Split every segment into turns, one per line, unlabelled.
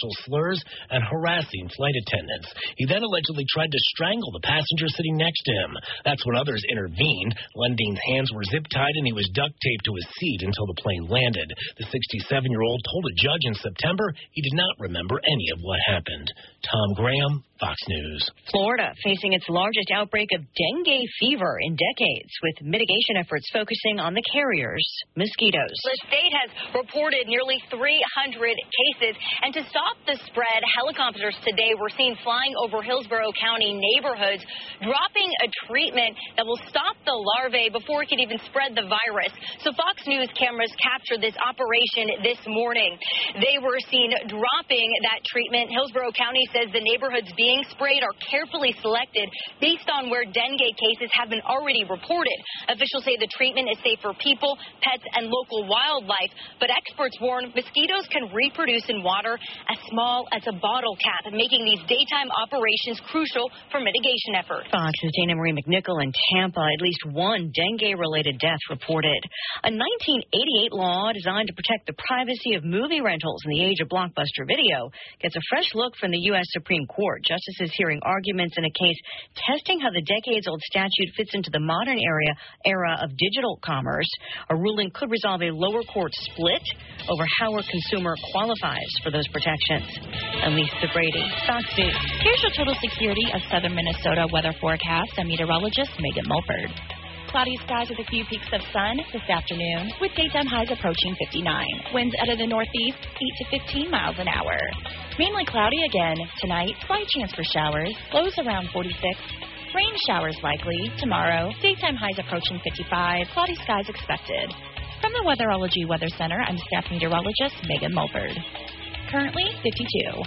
racial slurs and harassing flight attendants. He then allegedly tried to strangle the passenger sitting next to him. That's when others intervened. Lundeen's hands were zip-tied and he was duct taped to his seat until the plane landed. The 67-year-old told a judge in September he did not remember any of what happened. Tom Graham, Fox News.
Florida facing its largest outbreak of dengue fever in decades, with mitigation efforts focusing on the carriers, mosquitoes.
The state has reported nearly 300 cases, and to stop the spread, helicopters today were seen flying over Hillsborough County neighborhoods, dropping a treatment that will stop the larvae before it can even spread the virus. So Fox News cameras captured this operation this morning. They were seen dropping that treatment. Hillsborough County says the neighborhoods being sprayed are carefully selected based on where dengue cases have been already reported. Officials say the treatment is safe for people, pets, and local wildlife, but experts warn mosquitoes can reproduce in water as small as a bottle cap, making these daytime operations crucial for mitigation efforts.
Fox's Dana Marie McNichol in Tampa, at least one dengue-related death reported. A 1988 law designed to protect the privacy of movie rentals in the age of blockbuster video gets a fresh look from the U.S. Supreme Court. Justices hearing arguments in a case testing how the decades-old statute fits into the modern era of digital commerce. A ruling could resolve a lower court split over how a consumer qualifies for those protections. I'm Lisa Brady, Fox News.
Here's your total security of southern Minnesota weather forecast. I'm meteorologist Megan Mulford. Cloudy skies with a few peaks of sun this afternoon, with daytime highs approaching 59. Winds out of the northeast, 8 to 15 miles an hour. Mainly cloudy again tonight, slight chance for showers, lows around 46. Rain showers likely tomorrow, daytime highs approaching 55, cloudy skies expected. From the Weatherology Weather Center, I'm staff meteorologist Megan Mulford. Currently 52.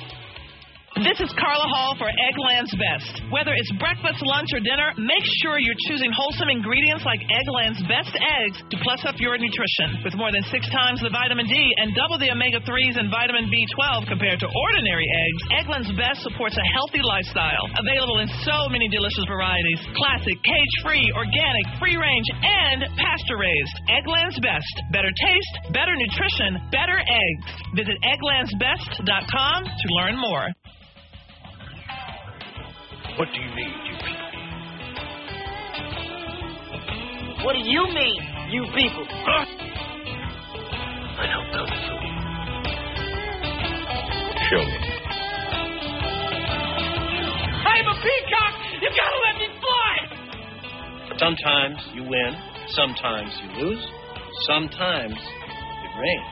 This is Carla Hall for Eggland's Best. Whether it's breakfast, lunch, or dinner, make sure you're choosing wholesome ingredients like Eggland's Best eggs to plus up your nutrition. With more than 6 times the vitamin D and double the omega-3s and vitamin B12 compared to ordinary eggs, Eggland's Best supports a healthy lifestyle. Available in so many delicious varieties. Classic, cage-free, organic, free-range, and pasture-raised. Eggland's Best. Better taste, better nutrition, better eggs. Visit egglandsbest.com to learn more.
What do you need, you people?
What do you mean, you people?
I don't know, so show me.
I'm a peacock! You gotta let me fly!
Sometimes you win, sometimes you lose, sometimes it rains.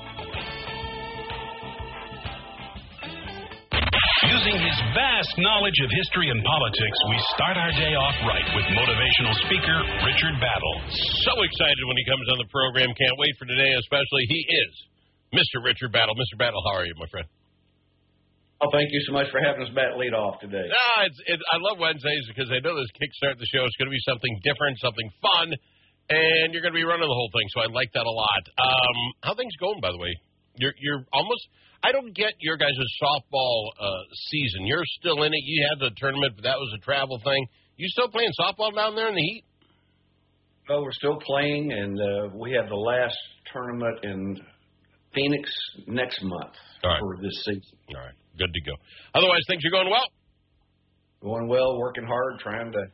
Using his vast knowledge of history and politics, we start our day off right with motivational speaker Richard Battle.
So excited when he comes on the program. Can't wait for today, especially. He is Mr. Richard Battle. Mr. Battle, how are you, my friend?
Oh, thank you so much for having us back lead off today.
I love Wednesdays because I know this kickstart the show is going to be something different, something fun, and you're going to be running the whole thing, so I like that a lot. How things going, by the way? You're almost... I don't get your guys' softball season. You're still in it. You had the tournament, but that was a travel thing. You still playing softball down there in the heat?
Well, we're still playing, and we have the last tournament in Phoenix next month for this season.
All right, good to go. Otherwise, things are going well?
Going well, working hard, trying to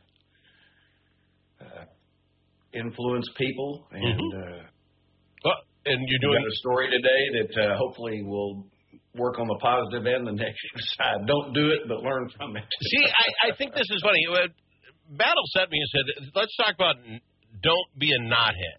influence people. And,
and you're doing
a story today that hopefully will work on the positive and the negative side. Don't do it, but learn from it.
See, I think this is funny. Battle sent me and said, let's talk about don't be a knothead.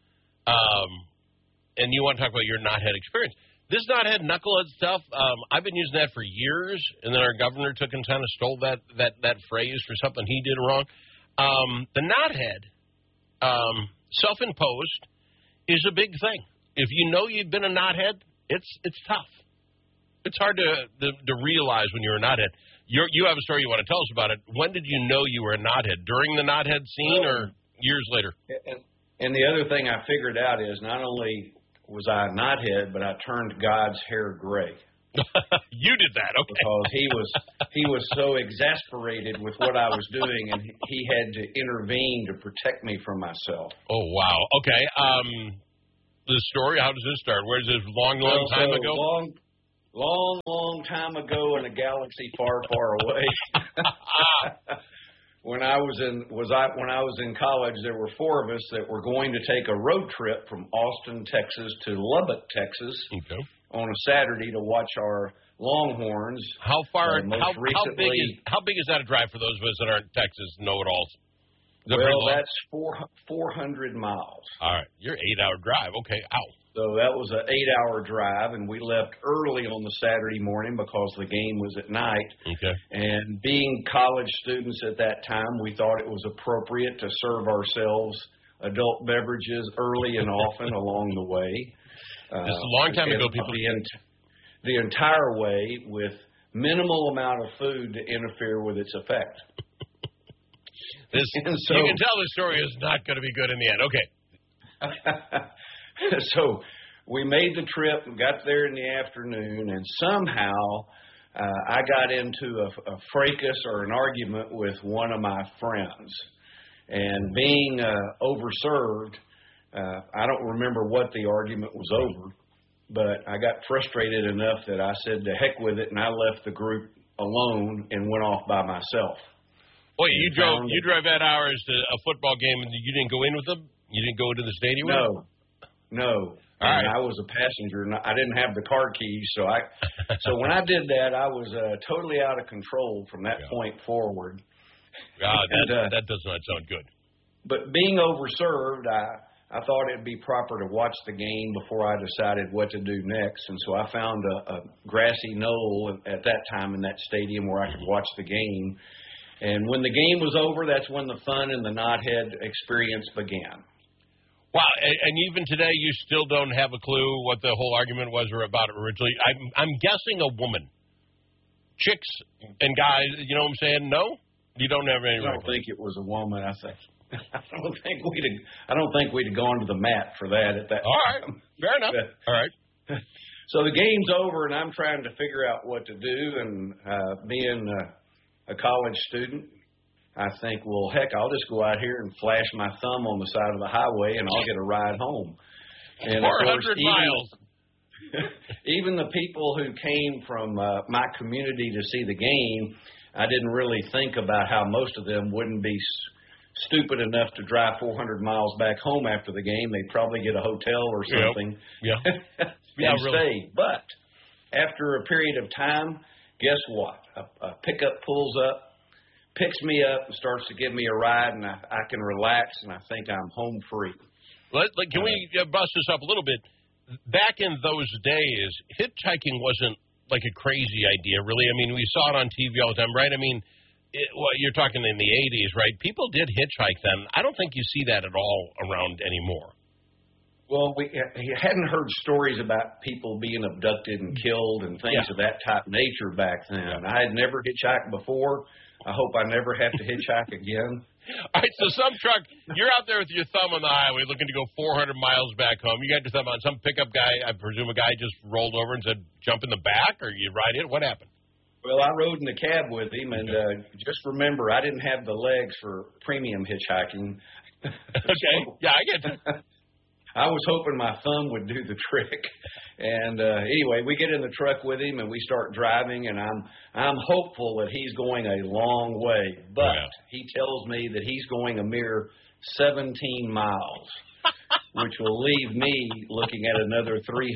And you want to talk about your knothead experience. This knothead, knucklehead stuff, I've been using that for years, and then our governor took and kind of stole that phrase for something he did wrong. The knothead, self-imposed, is a big thing. If you know you've been a knothead, it's tough. It's hard to realize when you're a knothead. You have a story you want to tell us about it. When did you know you were a knothead? During the knothead scene or years later?
And the other thing I figured out is not only was I a knothead, but I turned God's hair gray.
You did that, okay.
Because he was so exasperated with what I was doing, and he had to intervene to protect me from myself.
Oh, wow. Okay. The story, how does this start? Where's this long time ago?
Long, long time ago in a galaxy far, far away. When I was in college, there were 4 of us that were going to take a road trip from Austin, Texas to Lubbock, Texas, on a Saturday to watch our Longhorns.
How far? How big is that a drive for those of us that aren't Texas know-it-alls?
Well, that's 400 miles.
All right, you're 8-hour drive. Okay, ow.
So that was an 8-hour drive, and we left early on the Saturday morning because the game was at night.
Okay.
And being college students at that time, we thought it was appropriate to serve ourselves adult beverages early and often along the way.
This is a long time ago, people.
The entire way with minimal amount of food to interfere with its effect.
You can tell the story is not going to be good in the end. Okay.
So we made the trip and got there in the afternoon, and somehow I got into a fracas or an argument with one of my friends. And being overserved, I don't remember what the argument was over, but I got frustrated enough that I said, to heck with it, and I left the group alone and went off by myself.
Wait, you drove 8 hours to a football game and you didn't go in with them? You didn't go into the stadium with them?
No. Right. I was a passenger, and I didn't have the car keys, so when I did that, I was totally out of control from that point forward.
That does not sound good.
But being overserved, I thought it'd be proper to watch the game before I decided what to do next, and so I found a grassy knoll at that time in that stadium where I could watch the game. And when the game was over, that's when the fun and the knothead experience began.
Wow, and even today you still don't have a clue what the whole argument was or about it originally. I'm guessing a woman. Chicks and guys, you know what I'm saying? No? You don't have any.
I don't think it was a woman. I don't think we'd have gone to the mat for that at that
time. All right, fair enough. All right.
So the game's over, and I'm trying to figure out what to do, and being a college student, I think, well, heck, I'll just go out here and flash my thumb on the side of the highway, and I'll get a ride home. And
400 miles.
Even the people who came from my community to see the game, I didn't really think about how most of them wouldn't be stupid enough to drive 400 miles back home after the game. They'd probably get a hotel or something and stay. But after a period of time, guess what? A pickup pulls up, picks me up, and starts to give me a ride, and I can relax, and I think I'm home free.
Can we bust this up a little bit? Back in those days, hitchhiking wasn't like a crazy idea, really. I mean, we saw it on TV all the time, right? I mean, you're talking in the 80s, right? People did hitchhike then. I don't think you see that at all around anymore.
Well, we hadn't heard stories about people being abducted and killed and things of that type nature back then. I had never hitchhiked before. I hope I never have to hitchhike again.
All right, so some truck, you're out there with your thumb on the highway looking to go 400 miles back home. You got your thumb on some pickup guy. I presume a guy just rolled over and said, jump in the back, or you ride in? What happened?
Well, I rode in the cab with him, and just remember, I didn't have the legs for premium hitchhiking.
Okay, yeah, I get that.
I was hoping my thumb would do the trick. And anyway, we get in the truck with him, and we start driving, and I'm hopeful that he's going a long way. But he tells me that he's going a mere 17 miles, which will leave me looking at another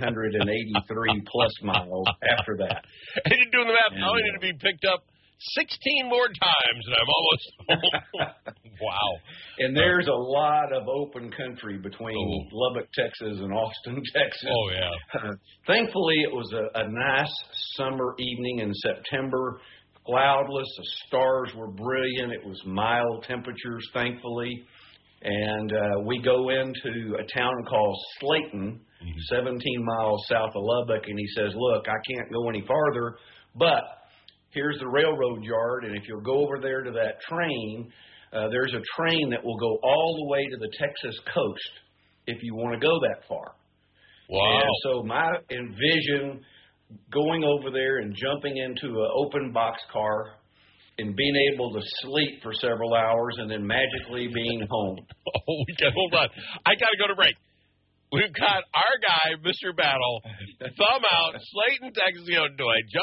383-plus miles after that.
And you're doing the math. I need to be picked up 16 more times, and I'm almost home. Wow.
And there's a lot of open country between Lubbock, Texas, and Austin, Texas.
Oh, yeah.
Thankfully, it was a nice summer evening in September, cloudless. The stars were brilliant. It was mild temperatures, thankfully. And we go into a town called Slayton, 17 miles south of Lubbock, and he says, look, I can't go any farther, but here's the railroad yard, and if you'll go over there to that train, there's a train that will go all the way to the Texas coast if you want to go that far.
Wow.
And so I envision going over there and jumping into an open box car and being able to sleep for several hours and then magically being home.
Oh, hold on. I got to go to break. We've got our guy, Mr. Battle, thumb out, Slayton, Texas. Do I jump